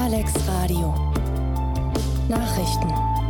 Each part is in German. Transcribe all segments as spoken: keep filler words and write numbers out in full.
Alex Radio Nachrichten.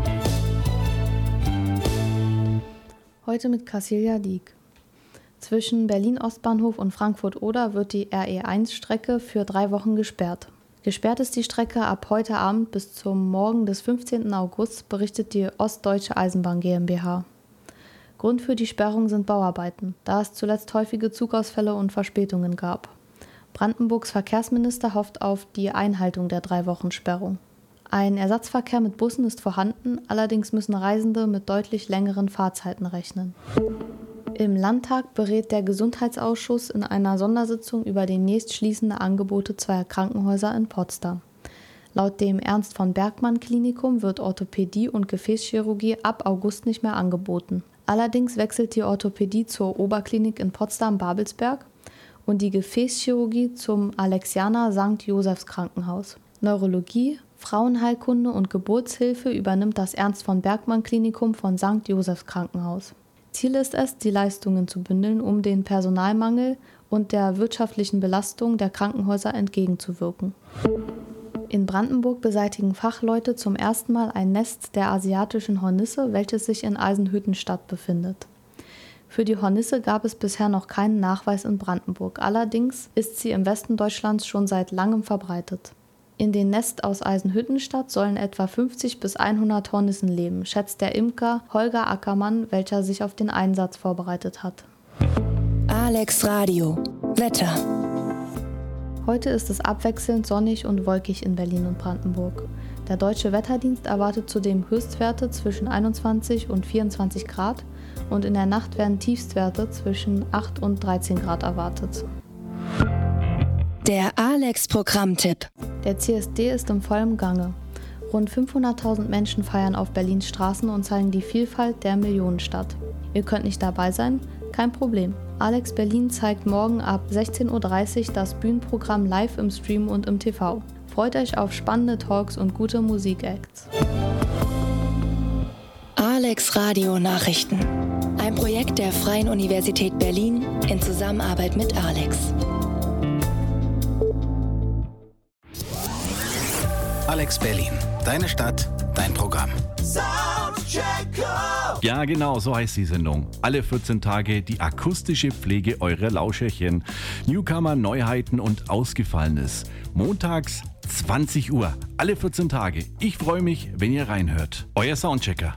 Heute mit Casilia Dieck. Zwischen Berlin-Ostbahnhof und Frankfurt-Oder wird die R E eins Strecke für drei Wochen gesperrt. Gesperrt ist die Strecke ab heute Abend bis zum Morgen des fünfzehnten August, berichtet die Ostdeutsche Eisenbahn GmbH. Grund für die Sperrung sind Bauarbeiten, da es zuletzt häufige Zugausfälle und Verspätungen gab. Brandenburgs Verkehrsminister hofft auf die Einhaltung der Drei-Wochen-Sperrung. Ein Ersatzverkehr mit Bussen ist vorhanden, allerdings müssen Reisende mit deutlich längeren Fahrzeiten rechnen. Im Landtag berät der Gesundheitsausschuss in einer Sondersitzung über demnächst schließende Angebote zweier Krankenhäuser in Potsdam. Laut dem Ernst-von-Bergmann-Klinikum wird Orthopädie und Gefäßchirurgie ab August nicht mehr angeboten. Allerdings wechselt die Orthopädie zur Oberklinik in Potsdam-Babelsberg und die Gefäßchirurgie zum Alexianer Sankt Josephs Krankenhaus. Neurologie, Frauenheilkunde und Geburtshilfe übernimmt das Ernst-von-Bergmann-Klinikum von Sankt Josephs Krankenhaus. Ziel ist es, die Leistungen zu bündeln, um den Personalmangel und der wirtschaftlichen Belastung der Krankenhäuser entgegenzuwirken. In Brandenburg beseitigen Fachleute zum ersten Mal ein Nest der asiatischen Hornisse, welches sich in Eisenhüttenstadt befindet. Für die Hornisse gab es bisher noch keinen Nachweis in Brandenburg, allerdings ist sie im Westen Deutschlands schon seit langem verbreitet. In dem Nest aus Eisenhüttenstadt sollen etwa fünfzig bis hundert Hornissen leben, schätzt der Imker Holger Ackermann, welcher sich auf den Einsatz vorbereitet hat. Alex Radio Wetter. Heute ist es abwechselnd sonnig und wolkig in Berlin und Brandenburg. Der Deutsche Wetterdienst erwartet zudem Höchstwerte zwischen einundzwanzig und vierundzwanzig Grad und in der Nacht werden Tiefstwerte zwischen acht und dreizehn Grad erwartet. Der Alex-Programmtipp. Der C S D ist im vollen Gange. Rund fünfhunderttausend Menschen feiern auf Berlins Straßen und zeigen die Vielfalt der Millionenstadt. Ihr könnt nicht dabei sein? Kein Problem. Alex Berlin zeigt morgen ab sechzehn Uhr dreißig das Bühnenprogramm live im Stream und im T V. Freut euch auf spannende Talks und gute Musikacts. Alex Radio Nachrichten. Ein Projekt der Freien Universität Berlin in Zusammenarbeit mit Alex. Alex Berlin. Deine Stadt, dein Programm. Ja, genau, so heißt die Sendung. Alle vierzehn Tage die akustische Pflege eurer Lauscherchen. Newcomer, Neuheiten und Ausgefallenes. Montags zwanzig Uhr. Alle vierzehn Tage. Ich freue mich, wenn ihr reinhört. Euer Soundchecker.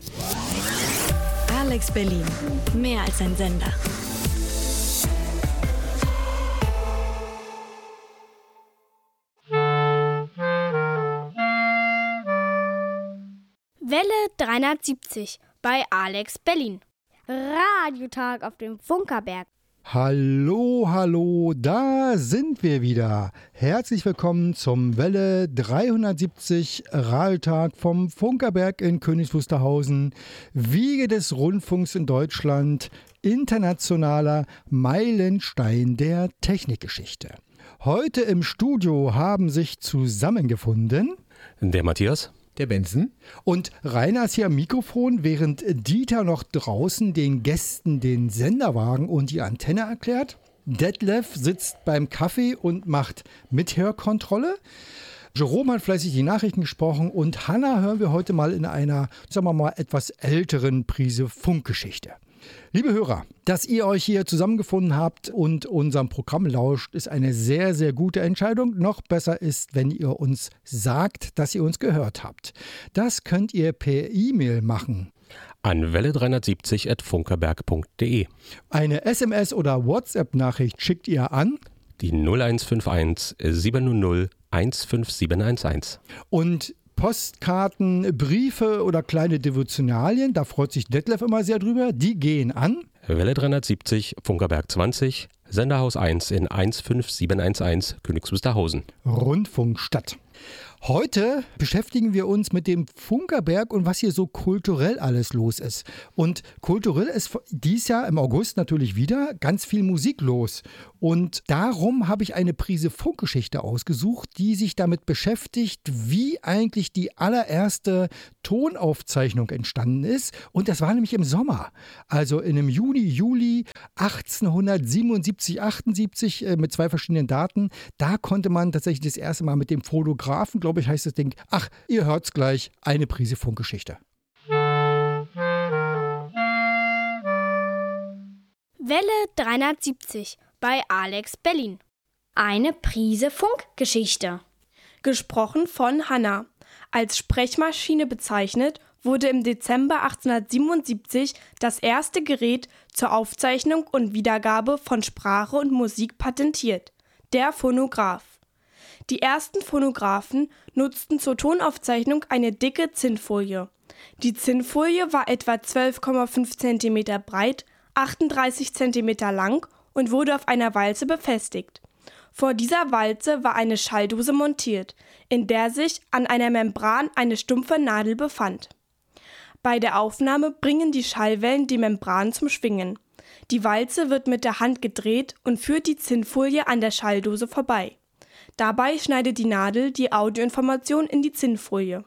Alex Berlin. Mehr als ein Sender. Welle dreihundertsiebzig bei Alex Berlin. Radiotag auf dem Funkerberg. Hallo, hallo, da sind wir wieder. Herzlich willkommen zum Welle dreihundertsiebzig Radiotag vom Funkerberg in Königs Wusterhausen. Wiege des Rundfunks in Deutschland, internationaler Meilenstein der Technikgeschichte. Heute im Studio haben sich zusammengefunden der Matthias, der Benson und Rainer ist hier am Mikrofon, während Dieter noch draußen den Gästen den Senderwagen und die Antenne erklärt. Detlef sitzt beim Kaffee und macht Mithörkontrolle. Jerome hat fleißig die Nachrichten gesprochen und Hanna hören wir heute mal in einer, sagen wir mal, etwas älteren Prise Funkgeschichte. Liebe Hörer, dass ihr euch hier zusammengefunden habt und unserem Programm lauscht, ist eine sehr, sehr gute Entscheidung. Noch besser ist, wenn ihr uns sagt, dass ihr uns gehört habt. Das könnt ihr per E-Mail machen. An welle dreihundertsiebzig at funkerberg punkt de. Eine S M S oder WhatsApp-Nachricht schickt ihr an die null eins fünf eins sieben null null eins fünf sieben eins eins. Und Postkarten, Briefe oder kleine Devotionalien, da freut sich Detlef immer sehr drüber, die gehen an Welle dreihundertsiebzig, Funkerberg zwanzig, Senderhaus eins in eins fünf sieben eins eins, Königs Wusterhausen. Rundfunkstadt. Heute beschäftigen wir uns mit dem Funkerberg und was hier so kulturell alles los ist. Und kulturell ist dies Jahr im August natürlich wieder ganz viel Musik los. Und darum habe ich eine Prise Funkgeschichte ausgesucht, die sich damit beschäftigt, wie eigentlich die allererste Tonaufzeichnung entstanden ist. Und das war nämlich im Sommer. Also in einem Juni, Juli achtzehnhundertsiebenundsiebzig, achtundsiebzig äh, mit zwei verschiedenen Daten. Da konnte man tatsächlich das erste Mal mit dem Phonograph Fotografen, glaube ich, heißt das Ding. Ach, ihr hört's gleich, eine Prise Funkgeschichte. Welle dreihundertsiebzig bei Alex Berlin. Eine Prise Funkgeschichte. Gesprochen von Hannah. Als Sprechmaschine bezeichnet, wurde im Dezember achtzehnhundertsiebenundsiebzig das erste Gerät zur Aufzeichnung und Wiedergabe von Sprache und Musik patentiert, der Phonograph. Die ersten Phonographen nutzten zur Tonaufzeichnung eine dicke Zinnfolie. Die Zinnfolie war etwa zwölf Komma fünf Zentimeter breit, achtunddreißig Zentimeter lang und wurde auf einer Walze befestigt. Vor dieser Walze war eine Schalldose montiert, in der sich an einer Membran eine stumpfe Nadel befand. Bei der Aufnahme bringen die Schallwellen die Membran zum Schwingen. Die Walze wird mit der Hand gedreht und führt die Zinnfolie an der Schalldose vorbei. Dabei schneidet die Nadel die Audioinformation in die Zinnfolie.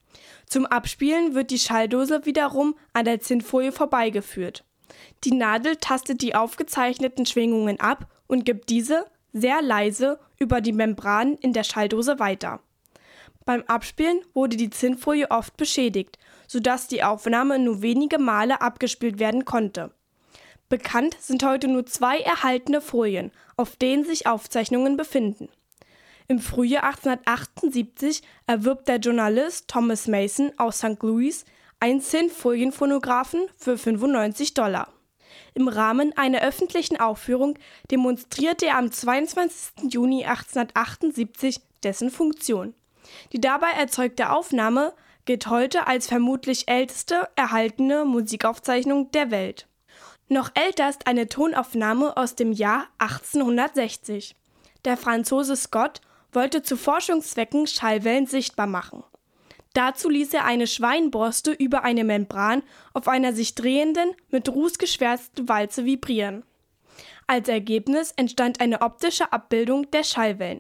Zum Abspielen wird die Schalldose wiederum an der Zinnfolie vorbeigeführt. Die Nadel tastet die aufgezeichneten Schwingungen ab und gibt diese, sehr leise, über die Membran in der Schalldose weiter. Beim Abspielen wurde die Zinnfolie oft beschädigt, sodass die Aufnahme nur wenige Male abgespielt werden konnte. Bekannt sind heute nur zwei erhaltene Folien, auf denen sich Aufzeichnungen befinden. Im Frühjahr achtzehnhundertachtundsiebzig erwirbt der Journalist Thomas Mason aus Sankt Louis einen Zinnfolienphonographen für fünfundneunzig Dollar. Im Rahmen einer öffentlichen Aufführung demonstrierte er am zweiundzwanzigsten Juni achtzehnhundertachtundsiebzig dessen Funktion. Die dabei erzeugte Aufnahme gilt heute als vermutlich älteste erhaltene Musikaufzeichnung der Welt. Noch älter ist eine Tonaufnahme aus dem Jahr achtzehnhundertsechzig. Der Franzose Scott wollte zu Forschungszwecken Schallwellen sichtbar machen. Dazu ließ er eine Schweinborste über eine Membran auf einer sich drehenden, mit Ruß geschwärzten Walze vibrieren. Als Ergebnis entstand eine optische Abbildung der Schallwellen.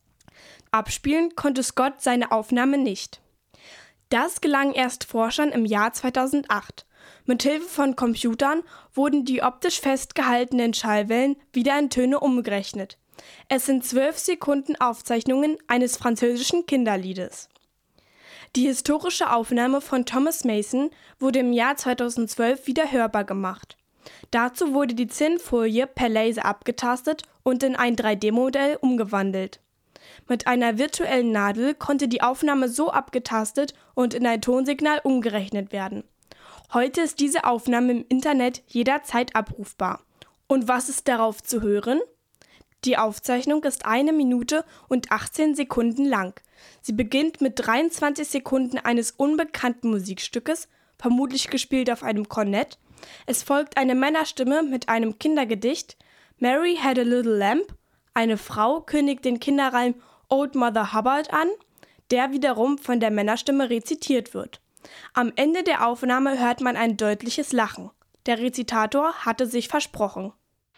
Abspielen konnte Scott seine Aufnahme nicht. Das gelang erst Forschern im Jahr zweitausendacht. Mithilfe von Computern wurden die optisch festgehaltenen Schallwellen wieder in Töne umgerechnet. Es sind zwölf Sekunden Aufzeichnungen eines französischen Kinderliedes. Die historische Aufnahme von Thomas Mason wurde im Jahr zweitausendzwölf wieder hörbar gemacht. Dazu wurde die Zinnfolie per Laser abgetastet und in ein drei D Modell umgewandelt. Mit einer virtuellen Nadel konnte die Aufnahme so abgetastet und in ein Tonsignal umgerechnet werden. Heute ist diese Aufnahme im Internet jederzeit abrufbar. Und was ist darauf zu hören? Die Aufzeichnung ist eine Minute und achtzehn Sekunden lang. Sie beginnt mit dreiundzwanzig Sekunden eines unbekannten Musikstückes, vermutlich gespielt auf einem Kornett. Es folgt eine Männerstimme mit einem Kindergedicht, Mary had a little lamb. Eine Frau kündigt den Kinderreim Old Mother Hubbard an, der wiederum von der Männerstimme rezitiert wird. Am Ende der Aufnahme hört man ein deutliches Lachen. Der Rezitator hatte sich versprochen.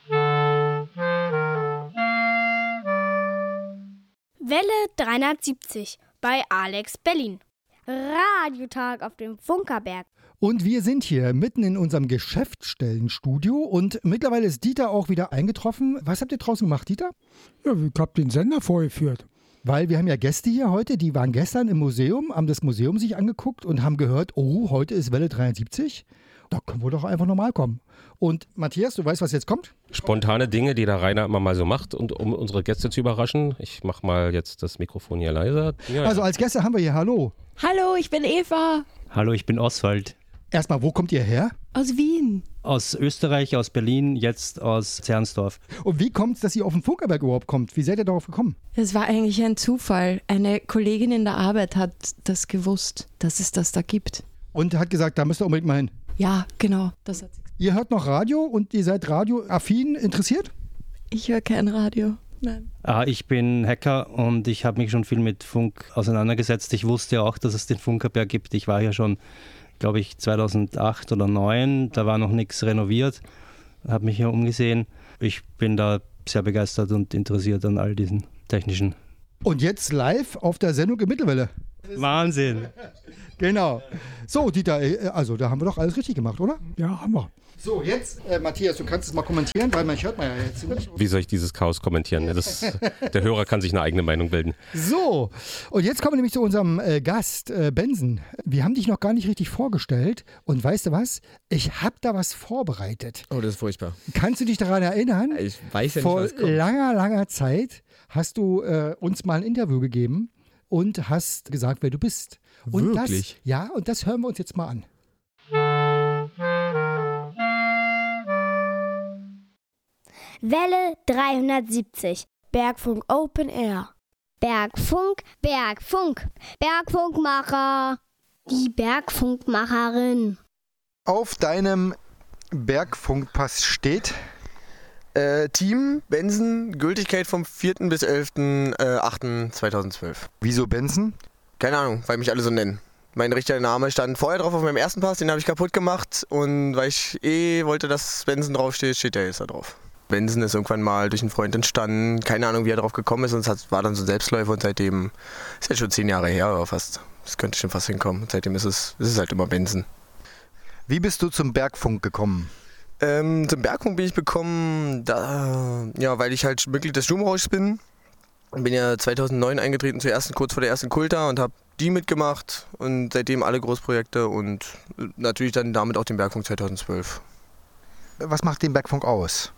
Welle dreihundertsiebzig bei Alex Berlin. Radiotag auf dem Funkerberg. Und wir sind hier mitten in unserem Geschäftsstellenstudio und mittlerweile ist Dieter auch wieder eingetroffen. Was habt ihr draußen gemacht, Dieter? Ja, ich habe den Sender vorgeführt. Weil wir haben ja Gäste hier heute, die waren gestern im Museum, haben das Museum sich angeguckt und haben gehört, oh, heute ist Welle dreihundertsiebzig. Da können wir doch einfach normal kommen. Und Matthias, du weißt, was jetzt kommt? Spontane Dinge, die der Rainer immer mal so macht, und um unsere Gäste zu überraschen. Ich mache mal jetzt das Mikrofon hier leiser. Ja, also als Gäste haben wir hier Hallo. Hallo, ich bin Eva. Hallo, ich bin Oswald. Erstmal, wo kommt ihr her? Aus Wien. Aus Österreich, aus Berlin, jetzt aus Zernsdorf. Und wie kommt es, dass ihr auf den Funkerberg überhaupt kommt? Wie seid ihr darauf gekommen? Es war eigentlich ein Zufall. Eine Kollegin in der Arbeit hat das gewusst, dass es das da gibt. Und hat gesagt, da müsst ihr unbedingt mal hin. Ja, genau. Das hat sie gesagt. Ihr hört noch Radio und ihr seid radioaffin interessiert? Ich höre kein Radio. Nein. Ah, ich bin Hacker und ich habe mich schon viel mit Funk auseinandergesetzt. Ich wusste auch, dass es den Funkerberg gibt. Ich war ja schon, glaube ich, zweitausendacht oder zweitausendneun. Da war noch nichts renoviert. Habe mich hier umgesehen. Ich bin da sehr begeistert und interessiert an all diesen technischen. Und jetzt live auf der Sendung im Mittelwelle. Wahnsinn. Genau. So, Dieter, äh, also da haben wir doch alles richtig gemacht, oder? Ja, haben wir. So, jetzt, äh, Matthias, du kannst es mal kommentieren, weil man hört man ja jetzt nicht. Wie soll ich dieses Chaos kommentieren? Das, der Hörer kann sich eine eigene Meinung bilden. So, und jetzt kommen wir nämlich zu unserem äh, Gast, äh, Benson. Wir haben dich noch gar nicht richtig vorgestellt und weißt du was? Ich habe da was vorbereitet. Oh, das ist furchtbar. Kannst du dich daran erinnern? Ich weiß ja nicht, Vor was kommt. langer, langer Zeit hast du äh, uns mal ein Interview gegeben und hast gesagt, wer du bist. Und Wirklich? Das, ja, und das hören wir uns jetzt mal an. Welle dreihundertsiebzig. Bergfunk Open Air. Bergfunk, Bergfunk, Bergfunkmacher. Die Bergfunkmacherin. Auf deinem Bergfunkpass steht äh, Team Benson, Gültigkeit vom vierten bis elften achten zweitausendzwölf. Wieso Benson? Keine Ahnung, weil mich alle so nennen. Mein richtiger Name stand vorher drauf auf meinem ersten Pass, den habe ich kaputt gemacht. Und weil ich eh wollte, dass Benson draufsteht, steht der jetzt da drauf. Benson ist irgendwann mal durch einen Freund entstanden. Keine Ahnung, wie er drauf gekommen ist. Und es war dann so ein Selbstläufer. Und seitdem, ist ja schon zehn Jahre her oder fast. Das könnte schon fast hinkommen. Und seitdem ist es, ist es halt immer Benson. Wie bist du zum Bergfunk gekommen? Ähm, zum Bergfunk bin ich gekommen, da, ja, weil ich halt Mitglied des Sturmrauschs bin. Bin ja zweitausendneun eingetreten zur ersten, kurz vor der ersten Kulta und habe die mitgemacht und seitdem alle Großprojekte und natürlich dann damit auch den Bergfunk zweitausendzwölf. Was macht den Bergfunk aus?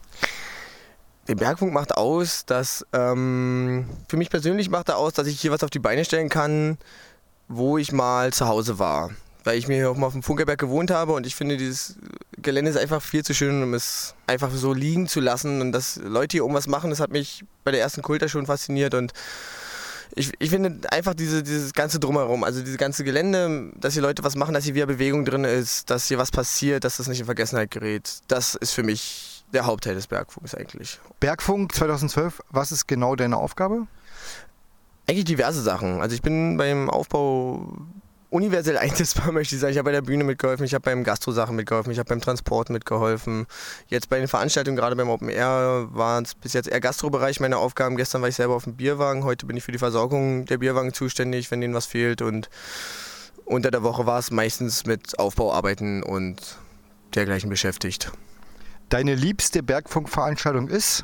Den Bergfunk macht aus, dass, ähm, für mich persönlich macht er aus, dass ich hier was auf die Beine stellen kann, wo ich mal zu Hause war. Weil ich mir hier auch mal auf dem Funkerberg gewohnt habe und ich finde, dieses Gelände ist einfach viel zu schön, um es einfach so liegen zu lassen. Und dass Leute hier irgendwas machen, das hat mich bei der ersten Kulta schon fasziniert. Und ich, ich finde einfach diese, dieses ganze Drumherum, also dieses ganze Gelände, dass hier Leute was machen, dass hier wieder Bewegung drin ist, dass hier was passiert, dass das nicht in Vergessenheit gerät, das ist für mich der Hauptteil des Bergfunks eigentlich. Bergfunk zweitausendzwölf, was ist genau deine Aufgabe? Eigentlich diverse Sachen. Also ich bin beim Aufbau universell einsetzbar, möchte ich sagen. Ich habe bei der Bühne mitgeholfen, ich habe beim Gastro-Sachen mitgeholfen, ich habe beim Transport mitgeholfen. Jetzt bei den Veranstaltungen, gerade beim Open Air, waren es bis jetzt eher Gastro-Bereich meine Aufgaben. Gestern war ich selber auf dem Bierwagen, heute bin ich für die Versorgung der Bierwagen zuständig, wenn denen was fehlt. Und unter der Woche war es meistens mit Aufbauarbeiten und dergleichen beschäftigt. Deine liebste Bergfunkveranstaltung ist?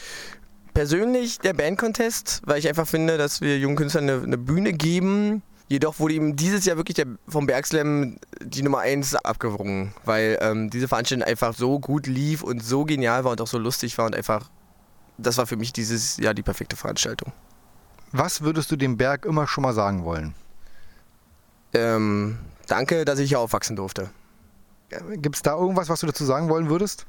Persönlich der Bandcontest, weil ich einfach finde, dass wir jungen Künstlern eine, eine Bühne geben. Jedoch wurde ihm dieses Jahr wirklich der, vom Bergslam die Nummer eins abgerungen, weil ähm, diese Veranstaltung einfach so gut lief und so genial war und auch so lustig war und einfach, das war für mich dieses Jahr die perfekte Veranstaltung. Was würdest du dem Berg immer schon mal sagen wollen? Ähm, danke, dass ich hier aufwachsen durfte. Gibt es da irgendwas, was du dazu sagen wollen würdest?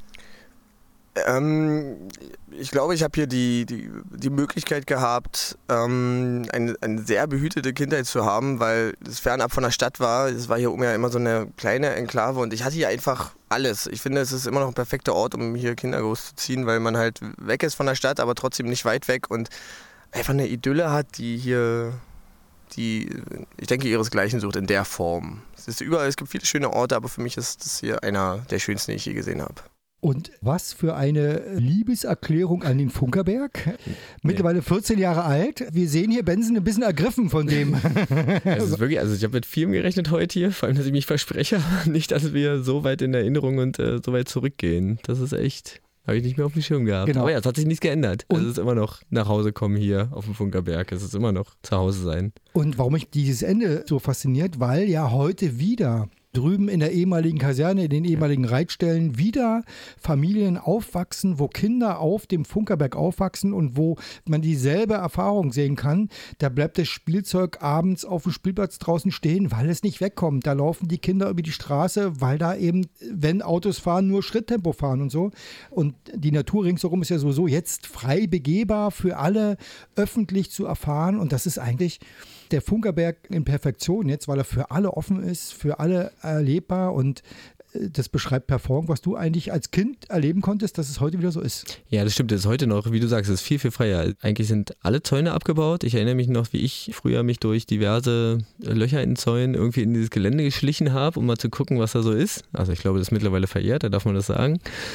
Ähm, ich glaube, ich habe hier die, die, die Möglichkeit gehabt, ähm, eine, eine sehr behütete Kindheit zu haben, weil es fernab von der Stadt war. Es war hier oben ja immer so eine kleine Enklave und ich hatte hier einfach alles. Ich finde, es ist immer noch ein perfekter Ort, um hier Kinder großzuziehen, weil man halt weg ist von der Stadt, aber trotzdem nicht weit weg und einfach eine Idylle hat, die hier, die, ich denke, ihresgleichen sucht in der Form. Es ist überall, es gibt viele schöne Orte, aber für mich ist das hier einer der schönsten, die ich je gesehen habe. Und was für eine Liebeserklärung an den Funkerberg. Mittlerweile vierzehn Jahre alt. Wir sehen hier Benson ein bisschen ergriffen von dem. Es ist wirklich, also ich habe mit vielem gerechnet heute hier, vor allem, dass ich mich verspreche, nicht, dass wir so weit in Erinnerung und äh, so weit zurückgehen. Das ist echt, habe ich nicht mehr auf dem Schirm gehabt. Genau. Aber ja, es hat sich nichts geändert. Und es ist immer noch nach Hause kommen hier auf dem Funkerberg. Es ist immer noch zu Hause sein. Und warum mich dieses Ende so fasziniert, weil ja heute wieder drüben in der ehemaligen Kaserne, in den ehemaligen Reitstellen wieder Familien aufwachsen, wo Kinder auf dem Funkerberg aufwachsen und wo man dieselbe Erfahrung sehen kann. Da bleibt das Spielzeug abends auf dem Spielplatz draußen stehen, weil es nicht wegkommt. Da laufen die Kinder über die Straße, weil da eben, wenn Autos fahren, nur Schritttempo fahren und so. Und die Natur ringsherum ist ja sowieso jetzt frei begehbar für alle öffentlich zu erfahren. Und das ist eigentlich der Funkerberg in Perfektion jetzt, weil er für alle offen ist, für alle erlebbar und das beschreibt hervorragend, was du eigentlich als Kind erleben konntest, dass es heute wieder so ist. Ja, das stimmt, das ist heute noch, wie du sagst, es ist viel, viel freier. Eigentlich sind alle Zäune abgebaut. Ich erinnere mich noch, wie ich früher mich durch diverse Löcher in den Zäunen irgendwie in dieses Gelände geschlichen habe, um mal zu gucken, was da so ist. Also ich glaube, das ist mittlerweile verjährt, da darf man das sagen.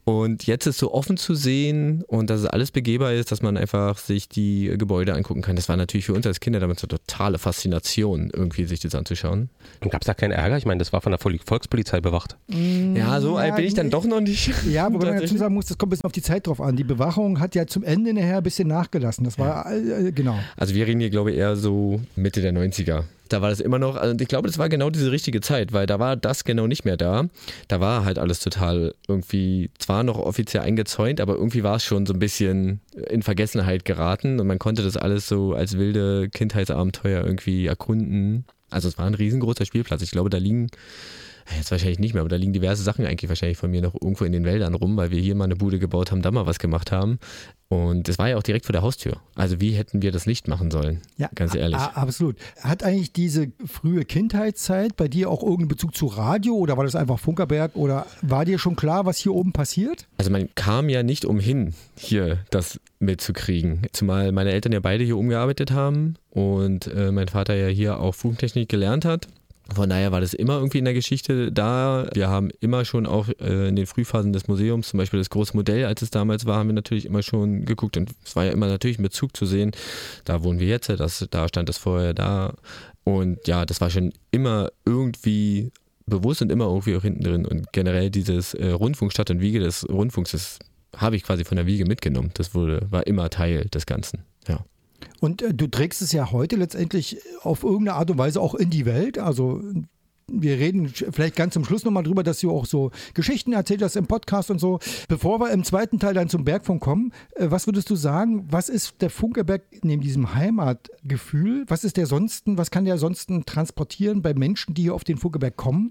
Und jetzt ist so offen zu sehen und dass es alles begehbar ist, dass man einfach sich die Gebäude angucken kann. Das war natürlich für uns als Kinder damals eine totale Faszination, irgendwie sich das anzuschauen. Und gab es da keinen Ärger? Ich meine, das war von der Volkspolizei bewacht. Ja, so alt bin ich dann doch noch nicht. Ja, wobei man dazu sagen muss, das kommt ein bisschen auf die Zeit drauf an. Die Bewachung hat ja zum Ende nachher ein bisschen nachgelassen. Das war, äh, genau. Also wir reden hier, glaube ich, eher so Mitte der neunziger. Da war das immer noch, also ich glaube, das war genau diese richtige Zeit, weil da war das genau nicht mehr da. Da war halt alles total irgendwie, zwar noch offiziell eingezäunt, aber irgendwie war es schon so ein bisschen in Vergessenheit geraten und man konnte das alles so als wilde Kindheitsabenteuer irgendwie erkunden. Also es war ein riesengroßer Spielplatz. Ich glaube, da liegen, jetzt wahrscheinlich nicht mehr, aber da liegen diverse Sachen eigentlich wahrscheinlich von mir noch irgendwo in den Wäldern rum, weil wir hier mal eine Bude gebaut haben, da mal was gemacht haben. Und das war ja auch direkt vor der Haustür. Also wie hätten wir das nicht machen sollen? Ja, ganz ehrlich. A- absolut. Hat eigentlich diese frühe Kindheitszeit bei dir auch irgendeinen Bezug zu Radio oder war das einfach Funkerberg oder war dir schon klar, was hier oben passiert? Also man kam ja nicht umhin, hier das mitzukriegen. Zumal meine Eltern ja beide hier umgearbeitet haben und äh, mein Vater ja hier auch Funktechnik gelernt hat. Von daher war das immer irgendwie in der Geschichte da. Wir haben immer schon auch äh, in den Frühphasen des Museums, zum Beispiel das große Modell, als es damals war, haben wir natürlich immer schon geguckt. Und es war ja immer natürlich mit Bezug zu sehen, da wohnen wir jetzt, das, da stand das vorher da. Und ja, das war schon immer irgendwie bewusst und immer irgendwie auch hinten drin. Und generell dieses äh, Rundfunk Stadt und Wiege des Rundfunks, das habe ich quasi von der Wiege mitgenommen. Das wurde, war immer Teil des Ganzen, ja. Und äh, du trägst es ja heute letztendlich auf irgendeine Art und Weise auch in die Welt. Also wir reden vielleicht ganz zum Schluss nochmal drüber, dass du auch so Geschichten erzählt hast im Podcast und so. Bevor wir im zweiten Teil dann zum Bergfunk kommen, äh, was würdest du sagen, was ist der Funkerberg neben diesem Heimatgefühl? Was ist der sonst, was kann der sonst transportieren bei Menschen, die hier auf den Funkerberg kommen?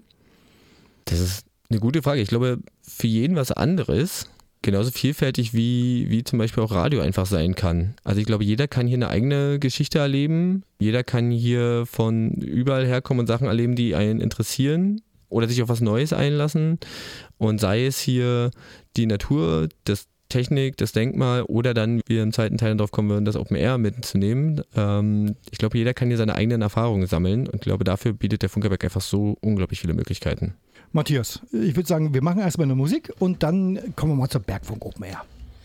Das ist eine gute Frage. Ich glaube, für jeden was anderes. Genauso vielfältig wie, wie zum Beispiel auch Radio einfach sein kann. Also ich glaube, jeder kann hier eine eigene Geschichte erleben. Jeder kann hier von überall herkommen und Sachen erleben, die einen interessieren oder sich auf was Neues einlassen. Und sei es hier die Natur, das Technik, das Denkmal oder dann, wie wir im zweiten Teil darauf kommen würden, das Open Air mitzunehmen. Ähm, ich glaube, jeder kann hier seine eigenen Erfahrungen sammeln und ich glaube, dafür bietet der Funkerberg einfach so unglaublich viele Möglichkeiten. Matthias, ich würde sagen, wir machen erstmal eine Musik und dann kommen wir mal zur Bergfunk Open Air.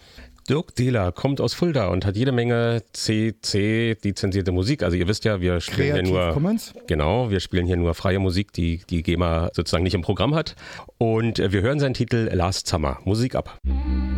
Dirk Dehler kommt aus Fulda und hat jede Menge C C-lizenzierte Musik. Also ihr wisst ja, wir spielen Creative hier nur Commons. Genau, wir spielen hier nur freie Musik, die die GEMA sozusagen nicht im Programm hat. Und wir hören seinen Titel Last Summer. Musik ab.